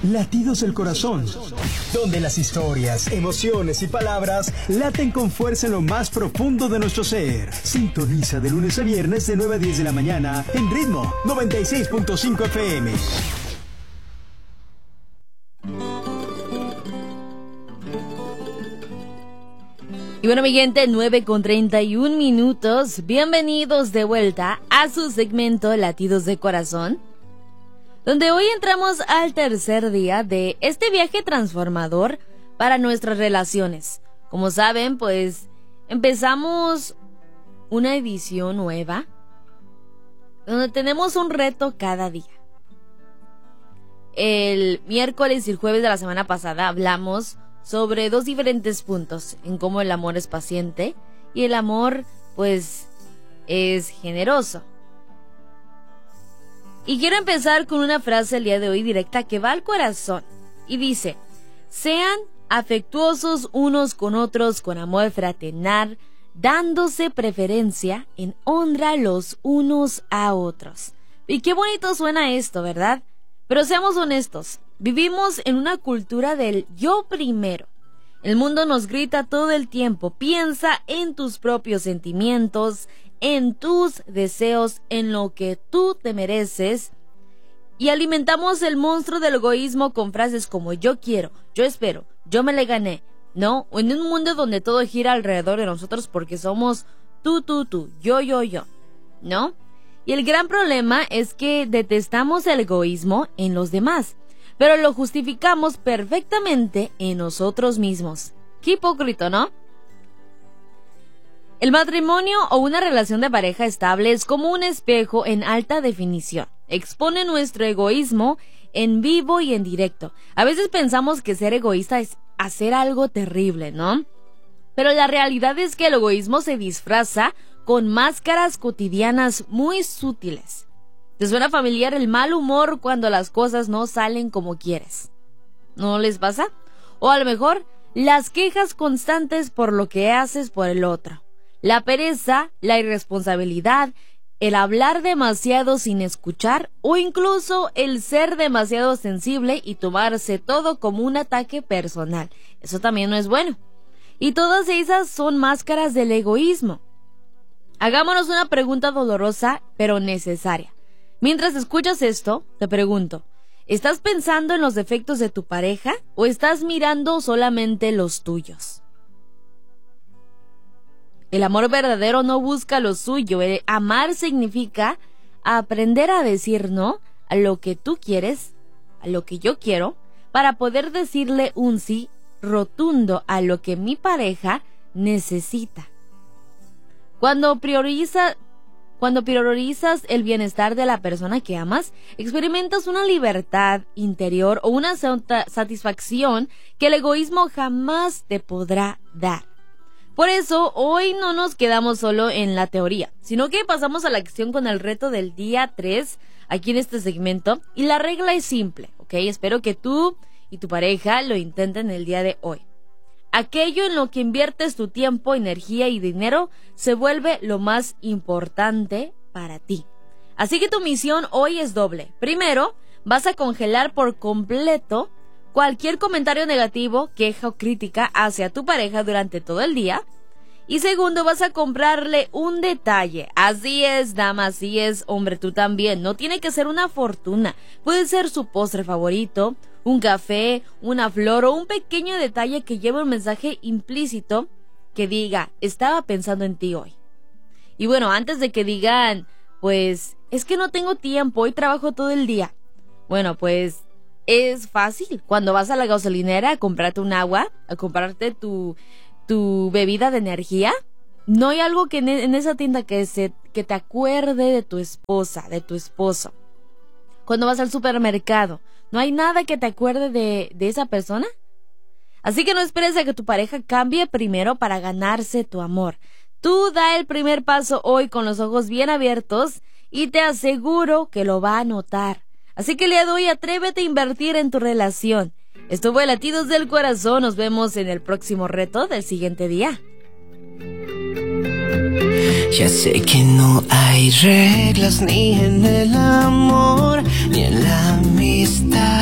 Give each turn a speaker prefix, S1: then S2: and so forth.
S1: Latidos del Corazón, donde las historias, emociones y palabras laten con fuerza en lo más profundo de nuestro ser. Sintoniza de lunes a viernes de 9 a 10 de la mañana en Ritmo 96.5 FM.
S2: Y bueno, mi gente, 9:31. Bienvenidos de vuelta a su segmento Latidos de Corazón, donde hoy entramos al tercer día de este viaje transformador para nuestras relaciones. Como saben, pues empezamos una edición nueva donde tenemos un reto cada día. El miércoles y el jueves de la semana pasada hablamos sobre dos diferentes puntos en cómo el amor es paciente y el amor, pues, es generoso. Y quiero empezar con una frase el día de hoy directa que va al corazón y dice: sean afectuosos unos con otros con amor fraternal, dándose preferencia en honra los unos a otros. Y qué bonito suena esto, ¿verdad? Pero seamos honestos, vivimos en una cultura del yo primero. El mundo nos grita todo el tiempo: piensa en tus propios sentimientos, en tus deseos, en lo que tú te mereces. Y alimentamos el monstruo del egoísmo con frases como yo quiero, yo espero, yo me le gané, ¿no? O en un mundo donde todo gira alrededor de nosotros porque somos tú, yo, ¿no? Y el gran problema es que detestamos el egoísmo en los demás, pero lo justificamos perfectamente en nosotros mismos. Qué hipócrita, ¿no? El matrimonio o una relación de pareja estable es como un espejo en alta definición. Expone nuestro egoísmo en vivo y en directo. A veces pensamos que ser egoísta es hacer algo terrible, ¿no? Pero la realidad es que el egoísmo se disfraza con máscaras cotidianas muy sutiles. ¿Te suena familiar el mal humor cuando las cosas no salen como quieres? ¿No les pasa? O a lo mejor las quejas constantes por lo que haces por el otro. La pereza, la irresponsabilidad, el hablar demasiado sin escuchar o incluso el ser demasiado sensible y tomarse todo como un ataque personal. Eso también no es bueno. Y todas esas son máscaras del egoísmo. Hagámonos una pregunta dolorosa pero necesaria. Mientras escuchas esto, te pregunto, ¿estás pensando en los defectos de tu pareja o estás mirando solamente los tuyos? El amor verdadero no busca lo suyo. El amar significa aprender a decir no a lo que tú quieres, a lo que yo quiero, para poder decirle un sí rotundo a lo que mi pareja necesita. Cuando priorizas el bienestar de la persona que amas, experimentas una libertad interior o una satisfacción que el egoísmo jamás te podrá dar. Por eso, hoy no nos quedamos solo en la teoría, sino que pasamos a la acción con el reto del día 3 aquí en este segmento. Y la regla es simple, ¿ok? Espero que tú y tu pareja lo intenten el día de hoy. Aquello en lo que inviertes tu tiempo, energía y dinero se vuelve lo más importante para ti. Así que tu misión hoy es doble. Primero, vas a congelar por completo cualquier comentario negativo, queja o crítica hacia tu pareja durante todo el día. Y segundo, vas a comprarle un detalle. Así es, dama, así es, hombre, tú también. No tiene que ser una fortuna. Puede ser su postre favorito, un café, una flor o un pequeño detalle que lleve un mensaje implícito que diga, estaba pensando en ti hoy. Y bueno, antes de que digan, pues, es que no tengo tiempo, hoy trabajo todo el día. Bueno, pues es fácil. Cuando vas a la gasolinera a comprarte un agua, a comprarte tu bebida de energía, no hay algo que en esa tienda que te acuerde de tu esposa, de tu esposo. Cuando vas al supermercado, ¿no hay nada que te acuerde de esa persona? Así que no esperes a que tu pareja cambie primero para ganarse tu amor. Tú da el primer paso hoy con los ojos bien abiertos y te aseguro que lo va a notar. Así que el día de hoy atrévete a invertir en tu relación. Esto fue Latidos del Corazón. Nos vemos en el próximo reto del siguiente día.
S3: Ya sé que no hay reglas ni en el amor ni en la amistad.